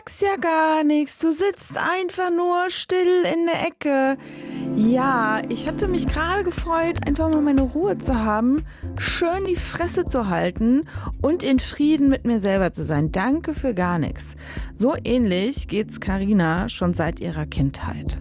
Ist ja gar nichts. Du sitzt einfach nur still in der Ecke. Ja, ich hatte mich gerade gefreut, einfach mal meine Ruhe zu haben, schön die Fresse zu halten und in Frieden mit mir selber zu sein. Danke für gar nichts. So ähnlich geht's Carina schon seit ihrer Kindheit.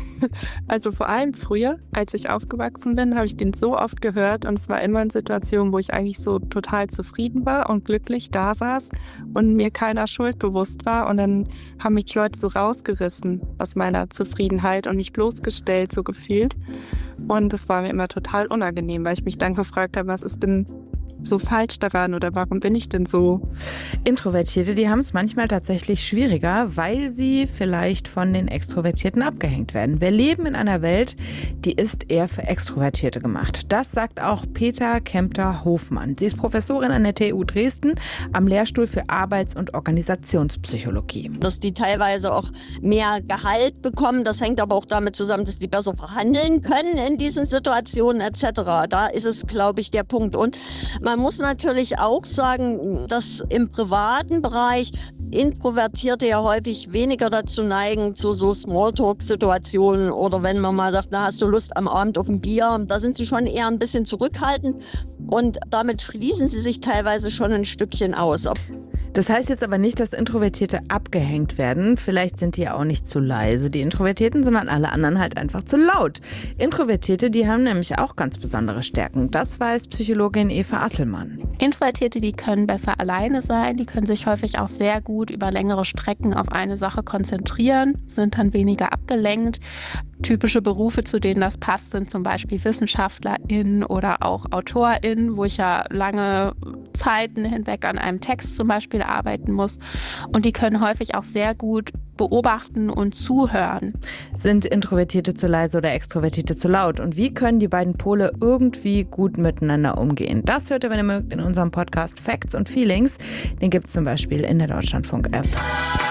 Also vor allem früher, als ich aufgewachsen bin, habe ich den so oft gehört und es war immer in Situationen, wo ich eigentlich so total zufrieden war und glücklich da saß und mir keiner Schuld bewusst war und dann haben mich die Leute so rausgerissen aus meiner Zufriedenheit und mich bloßgestellt, so gefühlt. Und das war mir immer total unangenehm, weil ich mich dann gefragt habe, was ist denn so falsch daran oder warum bin ich denn so? Introvertierte, die haben es manchmal tatsächlich schwieriger, weil sie vielleicht von den Extrovertierten abgehängt werden. Wir leben in einer Welt, die ist eher für Extrovertierte gemacht. Das sagt auch Petra Kempter-Hofmann. Sie ist Professorin an der TU Dresden am Lehrstuhl für Arbeits- und Organisationspsychologie. Dass die teilweise auch mehr Gehalt bekommen, das hängt aber auch damit zusammen, dass die besser verhandeln können in diesen Situationen etc. Da ist es, glaube ich, der Punkt. Und man muss natürlich auch sagen, dass im privaten Bereich Introvertierte ja häufig weniger dazu neigen, zu so Smalltalk-Situationen oder wenn man mal sagt, na, hast du Lust am Abend auf ein Bier, da sind sie schon eher ein bisschen zurückhaltend und damit schließen sie sich teilweise schon ein Stückchen aus. Das heißt jetzt aber nicht, dass Introvertierte abgehängt werden. Vielleicht sind die ja auch nicht zu leise, die Introvertierten, sondern alle anderen halt einfach zu laut. Introvertierte, die haben nämlich auch ganz besondere Stärken. Das weiß Psychologin Eva Asselmann. Introvertierte, die können besser alleine sein, die können sich häufig auch sehr gut über längere Strecken auf eine Sache konzentrieren, sind dann weniger abgelenkt. Typische Berufe, zu denen das passt, sind zum Beispiel WissenschaftlerInnen oder auch AutorInnen, wo ich ja lange Zeiten hinweg an einem Text zum Beispiel arbeiten muss. Und die können häufig auch sehr gut beobachten und zuhören. Sind Introvertierte zu leise oder Extrovertierte zu laut? Und wie können die beiden Pole irgendwie gut miteinander umgehen? Das hört ihr, wenn ihr mögt, in unserem Podcast Facts und Feelings. Den gibt es zum Beispiel in der Deutschlandfunk-App.